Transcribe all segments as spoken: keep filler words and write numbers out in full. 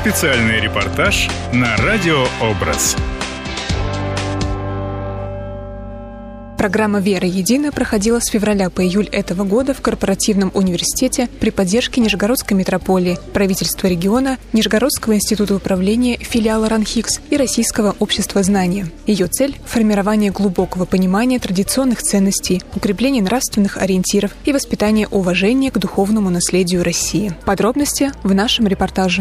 Специальный репортаж на Радио Образ. Программа «Вера Едина» проходила с февраля по июль этого года в корпоративном университете при поддержке Нижегородской митрополии, правительства региона, Нижегородского института управления, филиала РАНХИКС и Российского общества знания. Ее цель – формирование глубокого понимания традиционных ценностей, укрепление нравственных ориентиров и воспитание уважения к духовному наследию России. Подробности в нашем репортаже.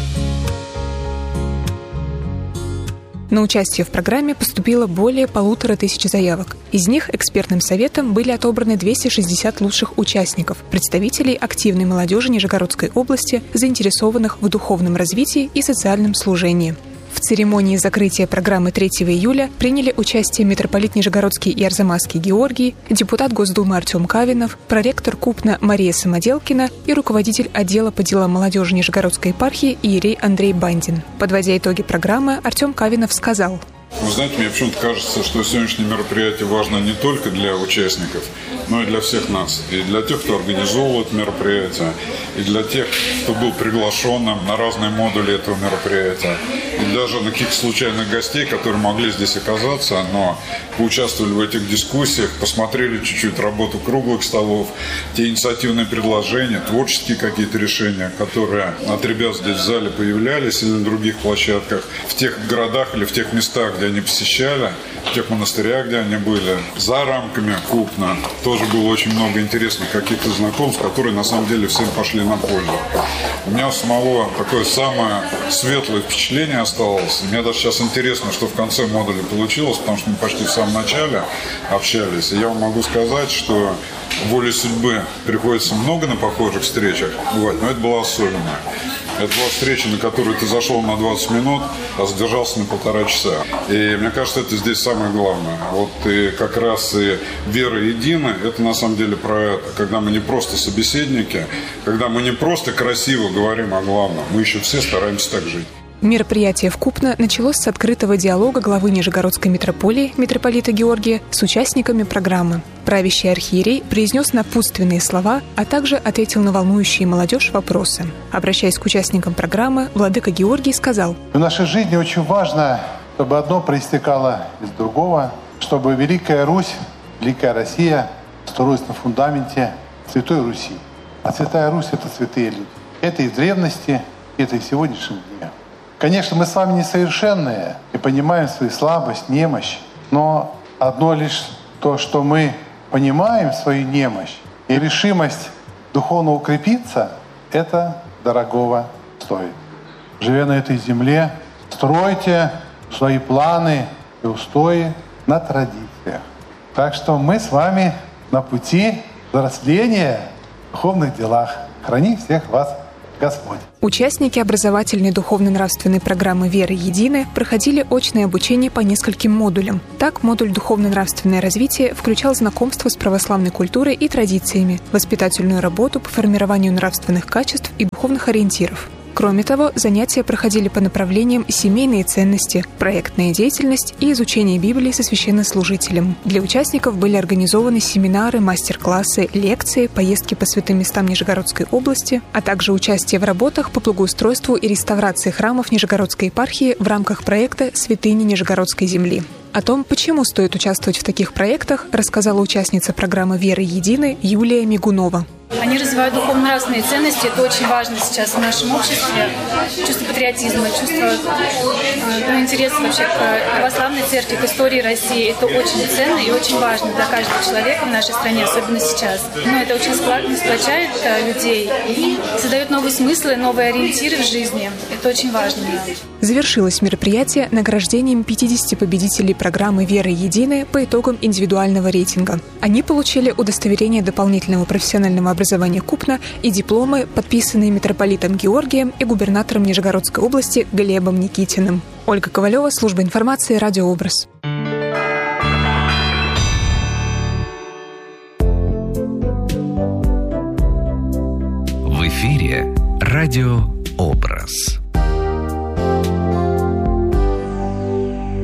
На участие в программе поступило более полутора тысяч заявок. Из них экспертным советом были отобраны двести шестьдесят лучших участников, представителей активной молодежи Нижегородской области, заинтересованных в духовном развитии и социальном служении. В церемонии закрытия программы третьего июля приняли участие митрополит Нижегородский и Арзамасский Георгий, депутат Госдумы Артем Кавинов, проректор КУПНа Мария Самоделкина и руководитель отдела по делам молодежи Нижегородской епархии иерей Андрей Бандин. Подводя итоги программы, Артем Кавинов сказал: Вы знаете, мне почему-то кажется, что сегодняшнее мероприятие важно не только для участников, но и для всех нас. И для тех, кто организовывает мероприятие, и для тех, кто был приглашенным на разные модули этого мероприятия, и даже на каких-то случайных гостей, которые могли здесь оказаться, но поучаствовали в этих дискуссиях, посмотрели чуть-чуть работу круглых столов, те инициативные предложения, творческие какие-то решения, которые от ребят здесь в зале появлялись или на других площадках, в тех городах или в тех местах, где они посещали, в тех монастырях, где они были, за рамками КУПНа. Тоже было очень много интересных каких-то знакомств, которые на самом деле всем пошли на пользу. У меня у самого такое самое светлое впечатление осталось. Мне даже сейчас интересно, что в конце модуля получилось, потому что мы почти в самом начале общались. И я вам могу сказать, что волей судьбы приходится много на похожих встречах бывать, но это была особенная. Это была встреча, на которую ты зашел на двадцать минут, а задержался на полтора часа. И мне кажется, это здесь самое главное. Вот и как раз и вера едина, это на самом деле про это. Когда мы не просто собеседники, когда мы не просто красиво говорим о главном, мы еще все стараемся так жить. Мероприятие в КУПНа началось с открытого диалога главы Нижегородской митрополии митрополита Георгия с участниками программы. Правящий архиерей произнес напутственные слова, а также ответил на волнующие молодежь вопросы. Обращаясь к участникам программы, владыка Георгий сказал: В нашей жизни очень важно, чтобы одно проистекало из другого, чтобы Великая Русь, Великая Россия строилась на фундаменте Святой Руси. А Святая Русь – это святые люди. Это и в древности, это и в сегодняшнем дне. Конечно, мы с вами несовершенные и понимаем свою слабость, немощь, но одно лишь то, что мы понимаем свою немощь и решимость духовно укрепиться, это дорогого стоит. Живя на этой земле, стройте свои планы и устои на традициях. Так что мы с вами на пути взросления в духовных делах. Храни всех вас Господь. Участники образовательной духовно-нравственной программы «Вера Едина» проходили очное обучение по нескольким модулям. Так, модуль «Духовно-нравственное развитие» включал знакомство с православной культурой и традициями, воспитательную работу по формированию нравственных качеств и духовных ориентиров. Кроме того, занятия проходили по направлениям семейные ценности, проектная деятельность и изучение Библии со священнослужителем. Для участников были организованы семинары, мастер-классы, лекции, поездки по святым местам Нижегородской области, а также участие в работах по благоустройству и реставрации храмов Нижегородской епархии в рамках проекта «Святыни Нижегородской земли». О том, почему стоит участвовать в таких проектах, рассказала участница программы «Вера Едины» Юлия Мигунова. Они развивают духовно-нравственные ценности. Это очень важно сейчас в нашем обществе. Чувство патриотизма, чувство ну, интереса вообще к православной церкви, к истории России. Это очень ценно и очень важно для каждого человека в нашей стране, особенно сейчас. Но это очень сплочает людей и создает новые смыслы, новые ориентиры в жизни. Это очень важно. Завершилось мероприятие награждением пятидесяти победителей программы «Вера Единая» по итогам индивидуального рейтинга. Они получили удостоверение дополнительного профессионального образования КУПНа и дипломы, подписанные митрополитом Георгием и губернатором Нижегородской области Глебом Никитиным. Ольга Ковалева, служба информации, Радио Образ. В эфире Радио Образ.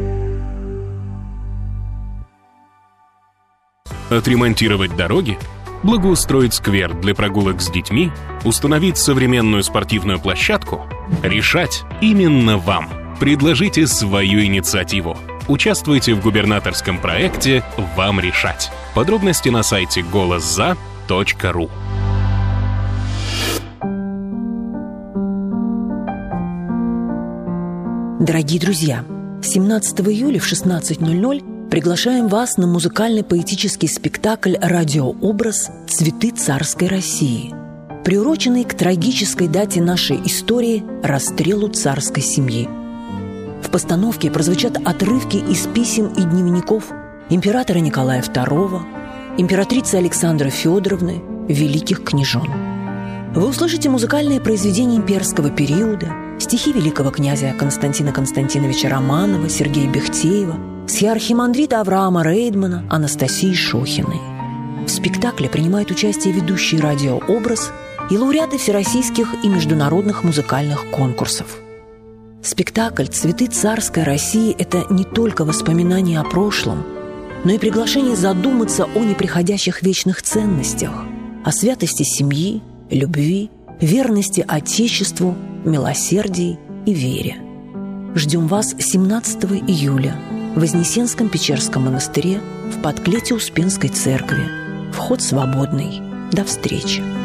Отремонтировать дороги? Благоустроить сквер для прогулок с детьми? Установить современную спортивную площадку? Решать именно вам. Предложите свою инициативу. Участвуйте в губернаторском проекте «Вам решать». Подробности на сайте голос за точка ру. Дорогие друзья, семнадцатого июля в шестнадцать ноль ноль приглашаем вас на музыкально-поэтический спектакль «Радиообраз. Цветы царской России», приуроченный к трагической дате нашей истории – расстрелу царской семьи. В постановке прозвучат отрывки из писем и дневников императора Николая второго, императрицы Александры Федоровны, великих княжон. Вы услышите музыкальные произведения имперского периода, стихи великого князя Константина Константиновича Романова, Сергея Бехтеева, схиархимандрита Авраама Рейдмана, Анастасии Шохиной. В спектакле принимают участие ведущие «Радиообраз» и лауреаты всероссийских и международных музыкальных конкурсов. Спектакль «Цветы царской России» – это не только воспоминания о прошлом, но и приглашение задуматься о неприходящих вечных ценностях, о святости семьи, любви, верности Отечеству, милосердии и вере. Ждем вас семнадцатого июля в Вознесенском Печерском монастыре в подклете Успенской церкви. Вход свободный. До встречи!